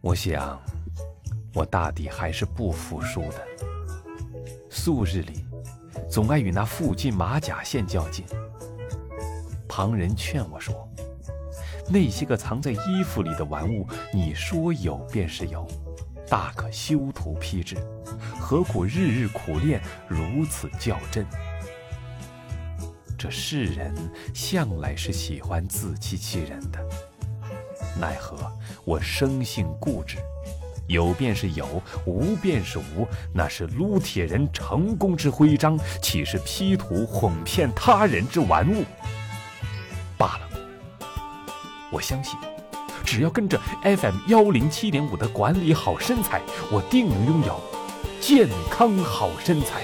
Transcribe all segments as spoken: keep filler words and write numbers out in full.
我想我大抵还是不服输的，素日里总爱与那附近马甲线较劲。旁人劝我说，那些个藏在衣服里的玩物，你说有便是有，大可修图批之，何苦日日苦练，如此较真？这世人向来是喜欢自欺欺人的，奈何我生性固执，有便是有，无便是无，那是撸铁人成功之徽章，岂是 P 图哄骗他人之玩物？罢了，我相信只要跟着 F M 一零七点五 的管理好身材，我定能拥有健康好身材。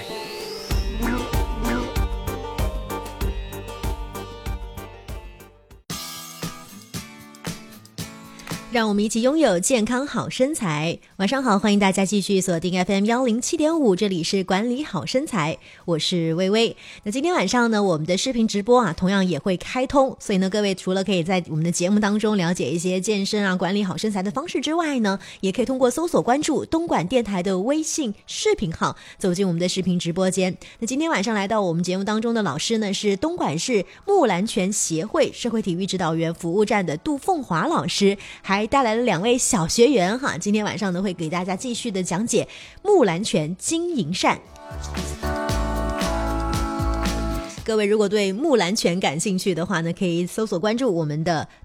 让我们一起拥有健康好身材。晚上好，欢迎大家继续锁定 F M 一零七点五，这里是管理好身材，我是微微。那今天晚上呢，我们的视频直播啊，同样也会开通，所以呢，各位除了可以在我们的节目当中了解一些健身啊、管理好身材的方式之外呢，也可以通过搜索关注东莞电台的微信视频号，走进我们的视频直播间。那今天晚上来到我们节目当中的老师呢，是东莞市木兰拳协会社会体育指导员服务站的杜凤华老师，还带来了两位小学员哈，今天晚上呢会给大家继续的讲解木兰拳金银扇。各位如果对木兰拳感兴趣的话呢，可以搜索关注我们的